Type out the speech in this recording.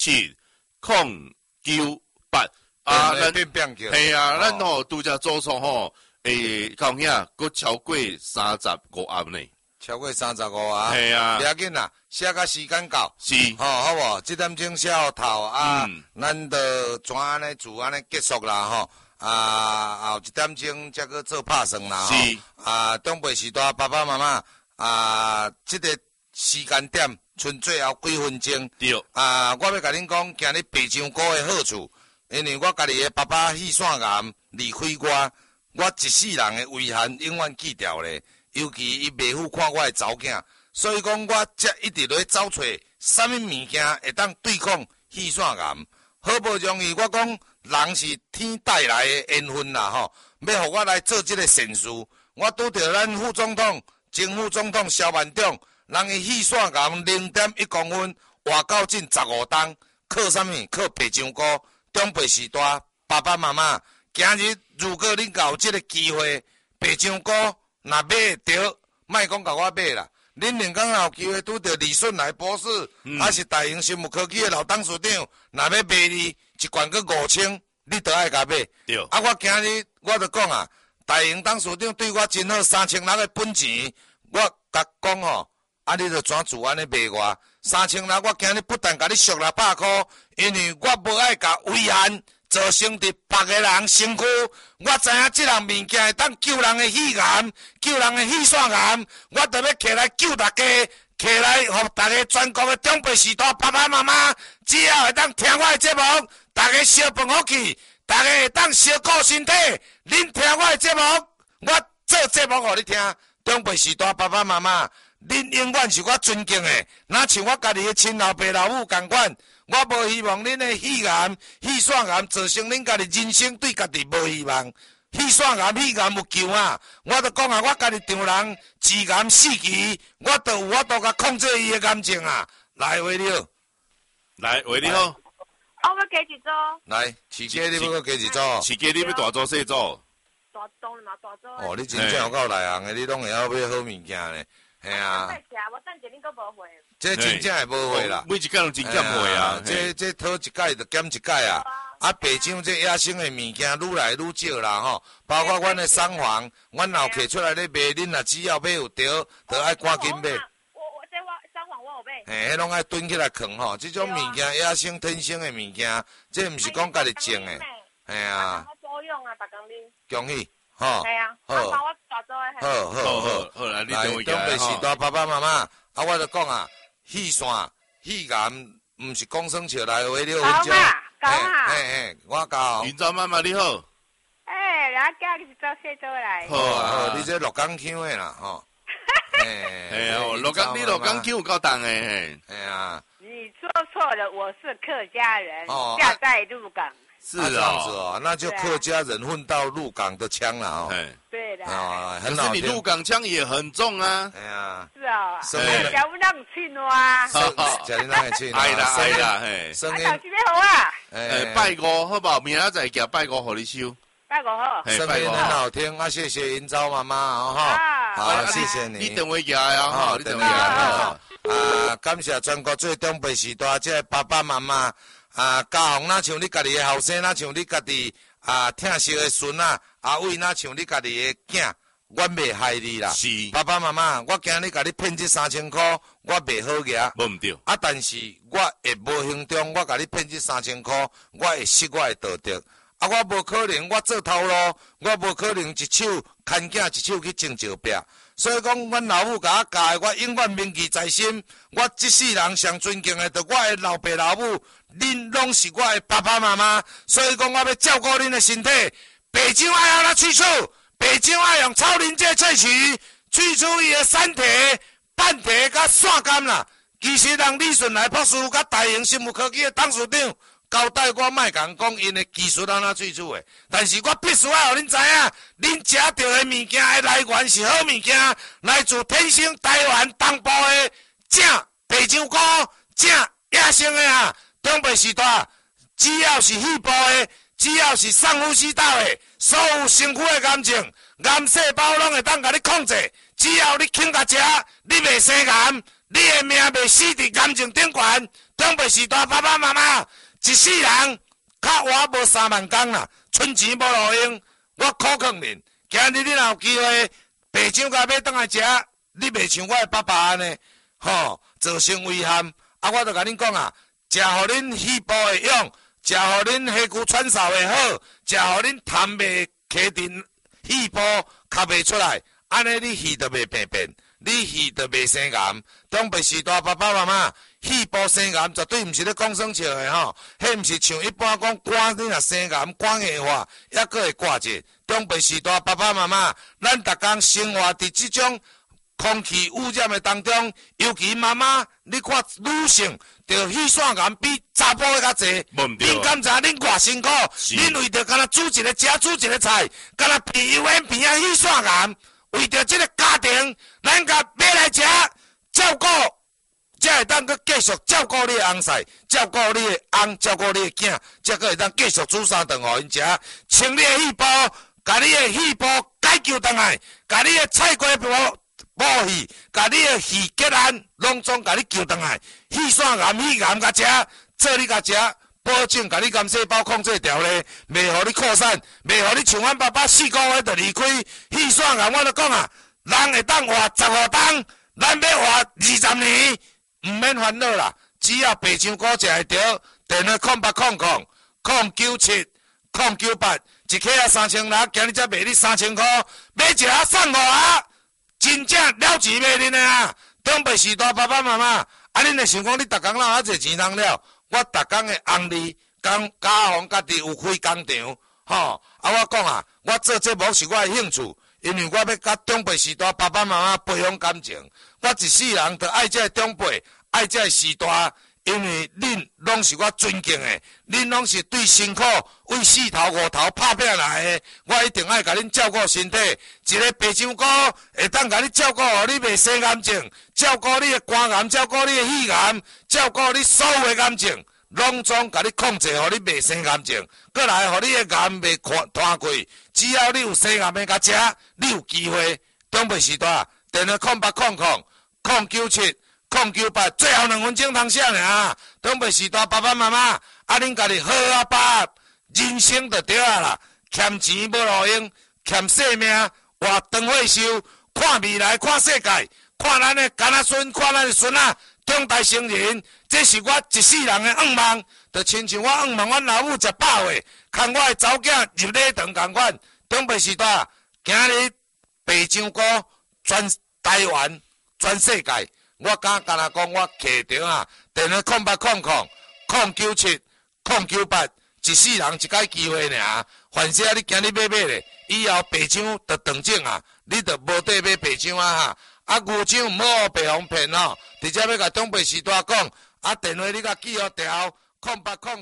070998啊，咱系啊，咱吼拄则做错吼，到遐佫超过35暗呢。 超过35啊！ 系啊， 不要紧啦，写到时间到， 是， 好无？这点钟写好头啊，咱就怎安尼就安尼结束啦吼。后一点钟才去做拍算啦吼。是，中辈时代爸爸妈妈这个时间点剩最后几分钟。对。我要甲恁讲，今日白酱菇的好处，因为我家己的爸爸肺腺癌离开我一世人的遗憾永远记掉咧。尤其伊妹夫看我的查某囝，所以讲我才一直咧找找啥物物件会当对抗肺腺癌。好不容易我讲人是天带来的缘分啦吼，要互我来做这个善事。我拄着咱副总统、前副总统萧万长，人伊肺腺癌0.1公分，活到近15冬，靠啥物？靠白酱菇。中辈时代，爸爸妈妈，今日如果恁有这个机会，白酱菇。若买着，莫讲甲我买啦。恁两工有机会拄着李顺来博士，还是大英生物科技的老董事长，若要买你一罐个5000，你都爱甲买。对。我今日我就讲啊，大英董事长对我真好，3600的本钱，我甲讲吼，你就怎自安尼卖我？3600，我今日不但甲你赎600块，因为我无爱甲遗憾。造成伫别个人身躯，我知影即样物件会当救人的肺癌，救人的肺腺癌，我就要起来救大家，起来互大家全国的中辈时代爸爸妈妈，只要会当听我的节目，大家烧饭好去，大家会当烧顾身体。恁听我的节目，我做节目互你听。中辈时代爸爸妈妈，恁永远是我尊敬的，若像我家己的亲老爸老母共款。我无希望恁的肺癌、肺腺癌造成恁家己人生对家己无希望。肺腺癌、肺癌有救啊！我都讲啊，我家己丈人治癌4期，我都甲控制伊的癌症啊！来，为你好， 来，为你好。 我要加一组。 来，饲鸡你要加一组。 饲鸡你要大组细组？ 大组嘛，大组。 哦，你真正有够内行的，你拢会晓买好物件咧，系啊。 我等下恁搁无会。 这真正会无会啦， 每一届拢真减会啊！ 这讨一届就减一届啊！白酱这野生的物件愈来愈少啦吼，包括阮的厂房，阮老摕出来咧卖，恁若只要买有着，就爱赶紧买。 我这厂房我有买。 迄拢爱囤起来藏吼，这种物件野生天生的物件，这毋是讲家己种的，系啊。 我保养啊，逐工恁。 恭喜，吼。 系啊。我大做的。好， 来， 中辈时代爸爸妈妈，我就讲啊。肺腺、肺癌，毋是讲生笑来话了。 讲啊， 我教。 云州妈妈你好。 我叫你做细做来。 好，你这鹿港腔的啦，吼。 哎呀，鹿港腔有够重的。 哎呀。 你说错了，我是客家人，家在鹿港。 是这样子哦，那就客家人混到鹿港的腔了哦。 对的。 很好听。 可是你鹿港腔也很重啊。 哎呀。 是啊。叫我让亲哇。 叫你让亲。 爱啦，嘿。 声音好啊。 拜五好不好？明仔载寄拜五互你收。 拜五好。 声音很好听啊！谢谢云昭妈妈哈。好，谢谢你。 你电话寄啊哈，你电话寄啊。感谢全国最中辈时代这爸爸妈妈。家红哪像你家己的后生，哪像你家己疼惜的孙啊，阿伟哪像你家己的囝，我袂害你啦。是爸爸妈妈，我今日甲你骗这3000块，我袂好个。 无毋对。 但是我会无形中，我甲你骗这3000块，我会失我的道德。我无可能，我做头路，我无可能一手牵囝，一手去种石壁。所以讲，阮老母甲我教的，我永远铭记在心。我这世人上尊敬的，就我的老爸老母，恁拢是我的爸爸妈妈。所以讲，我要照顾恁的身体。白酒爱用来萃取，白酒爱用超临界萃取，萃取伊的产体、半体甲线干啦。其实，人李顺来博士甲大英生物科技的董事长。交代我莫讲因的技术安怎萃取的，但是我必须要互恁知影，恁食到的物件的来源是好物件，来自天生台湾东部的正白酱菇，正野生的啊，中辈时代，只要是肺部的，只要是上呼吸道的，所有身躯的癌症、癌细胞拢会当甲你控制，只要你肯甲食，你袂生癌。 你的命袂死伫感情顶悬。长辈时代爸爸妈妈一世人较活无3万工啦，存钱无路用，我苦劝恁，今日你若有机会白酒甲要倒来食，你袂像我的爸爸安尼，造成危险。啊，我著甲恁讲啊，食互恁细胞会用，食互恁血骨传导会好，食互恁痰袂起阵细胞吸袂出来，安尼你气著袂病变，你气著袂生癌。长辈时代爸爸妈妈细胞生癌绝对毋是咧讲耍笑的吼，迄毋是像一般讲肝你若生癌肝硬化，抑阁会挂者。长辈时代爸爸妈妈，咱逐工生活伫即种空气污染的当中，尤其妈妈，你看女性着血栓癌比查甫的较侪。恁敢知恁偌辛苦？恁为着干那煮一个食，煮一个菜，干那鼻油烟鼻啊血栓癌，为着即个家庭，咱甲买来食，照顾，才会当去继续照顾你的翁婿，照顾你的翁，照顾你的囝，才可会当继续煮三顿互因食，清你的细胞，甲你的细胞解救倒来，甲你的菜瓜布。补气，甲你的气结案拢总甲你救倒来，血栓癌、血癌甲食，做你甲食，保证甲你癌细胞控制掉咧，袂互你扩散，袂互你像阮爸爸4个月就离开。血栓癌我著讲啊，人会当活15冬，咱要活20年，毋免烦恼啦，只要白香菇食会着，电话09800970998，一克啊3600，今日才卖你3000块，买一盒送5盒。真正了钱卖恁的啊！长辈时代爸爸妈妈，啊，恁会想讲你逐工哪有侪钱通了？我逐工的红利，家己家己有开工厂，啊，我讲啊，我做节目是我的兴趣，因为我要甲长辈时代爸爸妈妈培养感情。我一世人着爱这个长辈，爱这个时代，因为恁拢是我尊敬的，恁拢是对辛苦为4头5头拍拼来的，我一定爱甲恁照顾身体。一个白香菇会当甲你照顾，互你袂生癌症，照顾你的肝癌，照顾你的肺癌，照顾你所有的癌症，拢总甲你控制，互你袂生癌症，过来互你的癌袂拖过。只要你有生癌的甲食，你有机会。长辈时代，电话09800097098，最后2分钟通写尔。长辈时代爸爸妈妈，啊恁家己好啊爸，人生就对啊啦，欠钱无路用，欠性命。活长岁寿，看未来，看世界，看咱的囡仔孙，看咱的孙仔长大成人，这是我一世人的愿望。就亲像我愿望，阮老母食饱的，看我的查某囝入礼堂共款。长辈时代，今日白香菇全台湾、全世界，我敢若讲，我客场啊，电话09800097098，一世人一解机会尔。凡是你今日买咧，以后白香就断种啊，你就无得买白香啊哈。啊，牛肠毋好被互骗哦。直接要甲长辈时代讲，啊，电话你甲记好条，0800。